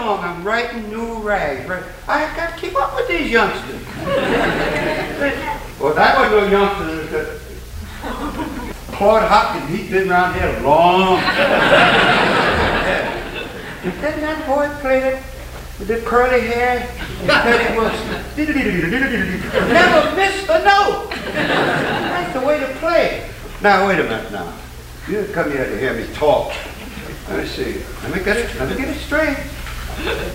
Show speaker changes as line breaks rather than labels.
along, I'm writing new rags. Right? I got to keep up with these youngsters. Well, that wasn't no youngster. Claude Hopkins, he's been around here long. Didn't that boy play that with the curly hair? Teddy Wilson. Never missed a note. That's the way to play. Now, wait a minute now. You didn't come here to hear me talk. Let me see. Let me get it straight.